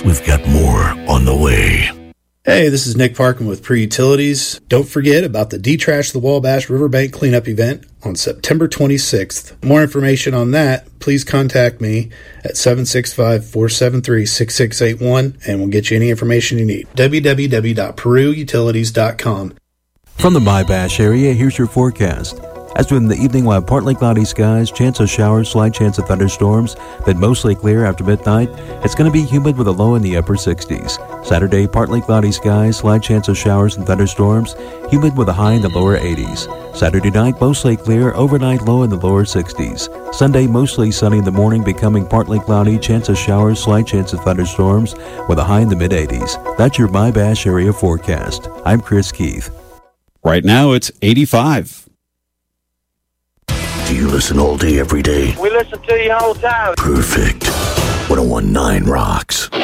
We've got more on the way. Hey, this is Nick Parkin with Pre-Utilities. Don't forget about the Detrash the Wabash Riverbank Cleanup event on September 26th. For more information on that, please contact me at 765-473-6681 and we'll get you any information you need. www.peruutilities.com. From the My-Bash area, here's your forecast. As in the evening, we'll have partly cloudy skies, chance of showers, slight chance of thunderstorms, but mostly clear after midnight. It's going to be humid with a low in the upper 60s. Saturday, partly cloudy skies, slight chance of showers and thunderstorms, humid with a high in the lower 80s. Saturday night, mostly clear, overnight low in the lower 60s. Sunday, mostly sunny in the morning, becoming partly cloudy, chance of showers, slight chance of thunderstorms, with a high in the mid-80s. That's your My-Bash area forecast. I'm Chris Keith. Right now, it's 85. Do you listen all day, every day? We listen to you all the time. Perfect. 101.9 rocks.